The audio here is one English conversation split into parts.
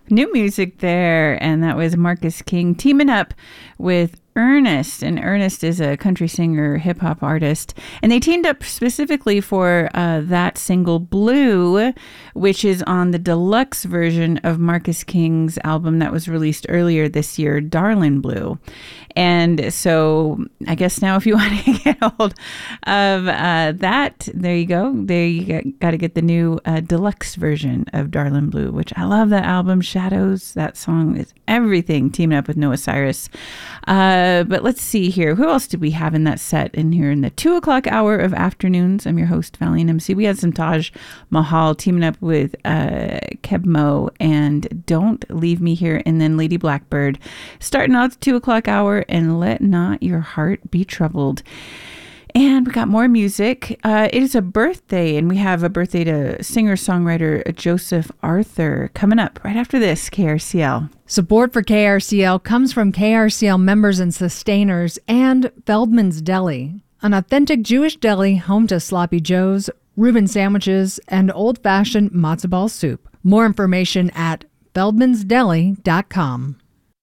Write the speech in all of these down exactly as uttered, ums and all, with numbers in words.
New music there, and that was Marcus King teaming up with Ernest, and Ernest is a country singer, hip hop artist, and they teamed up specifically for uh, that single Blue, which is on the deluxe version of Marcus King's album that was released earlier this year, Darlin' Blue. And so I guess now if you want to get a hold of uh, that, there you go. There you got to get the new uh, deluxe version of Darlin' Blue, which I love that album, Shadows. That song is everything, teaming up with Noah Cyrus. Uh, but let's see here. Who else did we have in that set in here in the two o'clock hour of afternoons? I'm your host, Valiant M C. We had some Taj Mahal teaming up with uh, Kebmo and Don't Leave Me Here, and then Lady Blackbird starting out the two o'clock hour and Let Not Your Heart Be Troubled. And we got more music. Uh, it is a birthday, and we have a birthday to singer-songwriter Joseph Arthur coming up right after this, K R C L. Support for K R C L comes from K R C L members and sustainers and Feldman's Deli, an authentic Jewish deli home to sloppy joes, Reuben sandwiches, and old-fashioned matzo ball soup. More information at feldmans deli dot com.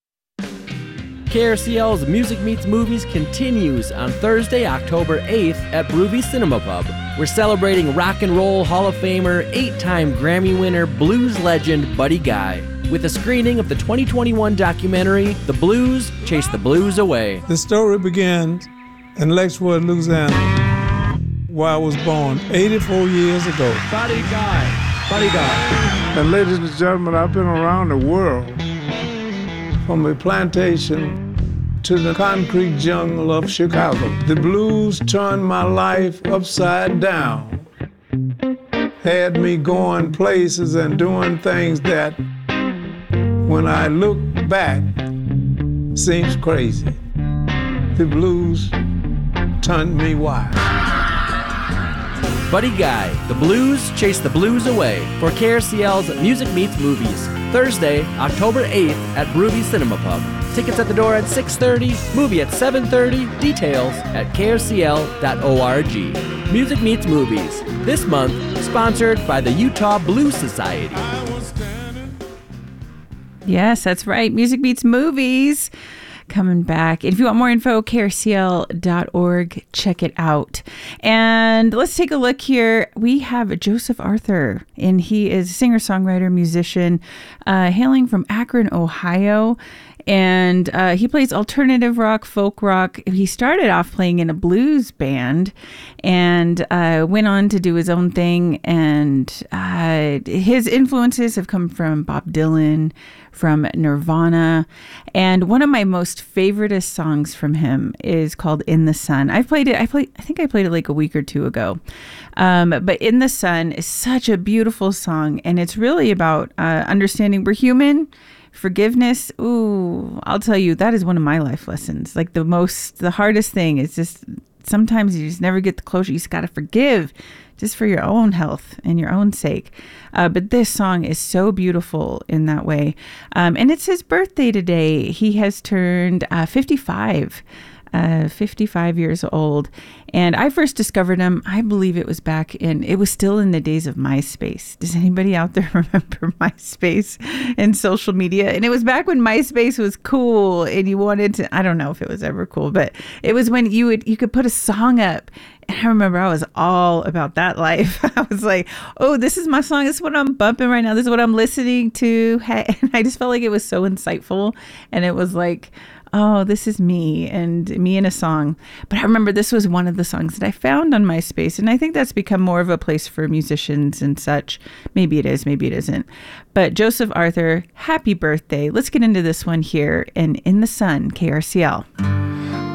K R C L's Music Meets Movies continues on Thursday, October eighth at Broovy Cinema Pub. We're celebrating rock and roll Hall of Famer, eight-time Grammy winner, blues legend Buddy Guy, with a screening of the twenty twenty-one documentary, The Blues Chase the Blues Away. The story begins in Lexington, Louisiana, where I was born eighty-four years ago. Buddy Guy, Buddy Guy. And ladies and gentlemen, I've been around the world, from a plantation to the concrete jungle of Chicago. The blues turned my life upside down, had me going places and doing things that, when I look back, seems crazy. The blues turned me wild. Buddy Guy, The Blues Chase the Blues Away, for K R C L's Music Meets Movies, Thursday, October eighth at Broovy Cinema Pub. Tickets at the door at six thirty, movie at seven thirty, details at k r c l dot org. Music Meets Movies, this month sponsored by the Utah Blues Society. Yes, that's right. Music Meets Movies coming back. If you want more info, k r c l dot org. Check it out. And let's take a look here. We have Joseph Arthur, and he is a singer-songwriter, musician, uh, hailing from Akron, Ohio. And uh, he plays alternative rock, folk rock. He started off playing in a blues band and uh, went on to do his own thing. And uh, his influences have come from Bob Dylan, from Nirvana. And one of my most favoriteest songs from him is called In the Sun. I've played it. I played. I think I played it like a week or two ago. Um, but In the Sun is such a beautiful song. And it's really about uh, understanding we're human. Forgiveness, ooh, I'll tell you, that is one of my life lessons. Like the most, the hardest thing is just sometimes you just never get the closure. You just got to forgive just for your own health and your own sake. Uh, but this song is so beautiful in that way. Um, and it's his birthday today. He has turned uh, fifty-five. Uh, fifty-five years old. And I first discovered him, I believe it was back in, it was still in the days of MySpace. Does anybody out there remember MySpace and social media? And it was back when MySpace was cool and you wanted to, I don't know if it was ever cool, but it was when you would, you could put a song up. And I remember I was all about that life. I was like, oh, this is my song. This is what I'm bumping right now. This is what I'm listening to. Hey. And I just felt like it was so insightful. And it was like, oh, this is me and me in a song. But I remember this was one of the songs that I found on MySpace. And I think that's become more of a place for musicians and such. Maybe it is, maybe it isn't. But Joseph Arthur, happy birthday. Let's get into this one here. And In the Sun, K R C L.